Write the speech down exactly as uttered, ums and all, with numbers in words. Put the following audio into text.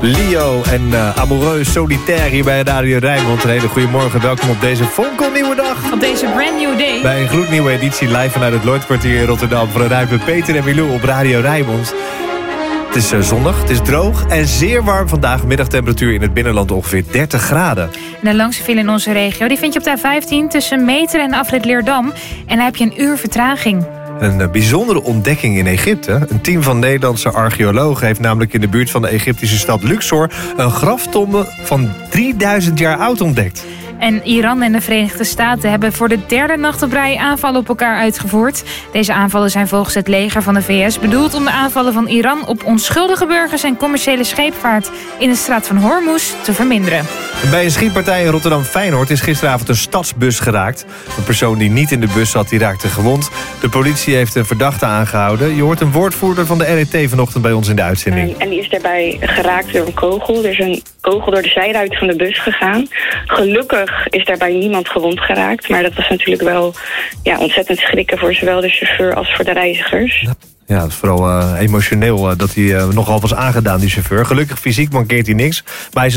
Leo en uh, Amoureux Solitaire hier bij Radio Rijnmond. Een hele goede morgen, welkom op deze fonkelnieuwe dag. Op deze brand new day. Bij een gloednieuwe editie live vanuit het Lloydkwartier in Rotterdam. Voor een ruim met Peter en Milou op Radio Rijnmond. Het is uh, zonnig, het is droog en zeer warm vandaag. Middagtemperatuur in het binnenland ongeveer dertig graden. De langste file in onze regio die vind je op de A vijftien tussen Meteren en afrit Leerdam. En daar heb je een uur vertraging. Een uh, bijzondere ontdekking in Egypte. Een team van Nederlandse archeologen heeft namelijk in de buurt van de Egyptische stad Luxor een graftombe van drieduizend jaar oud ontdekt. En Iran en de Verenigde Staten hebben voor de derde nacht op rij aanvallen op elkaar uitgevoerd. Deze aanvallen zijn volgens het leger van de V S bedoeld om de aanvallen van Iran op onschuldige burgers en commerciële scheepvaart in de straat van Hormuz te verminderen. Bij een schietpartij in Rotterdam-Feyenoord is gisteravond een stadsbus geraakt. Een persoon die niet in de bus zat, die raakte gewond. De politie heeft een verdachte aangehouden. Je hoort een woordvoerder van de R E T vanochtend bij ons in de uitzending. En die is daarbij geraakt door een kogel. Er is een kogel door de zijruit van de bus gegaan. Gelukkig is daarbij niemand gewond geraakt. Maar dat was natuurlijk wel ja, ontzettend schrikken voor zowel de chauffeur als voor de reizigers. Ja, het is vooral uh, emotioneel uh, dat hij uh, nogal was aangedaan, die chauffeur. Gelukkig fysiek mankeert hij niks. Maar hij is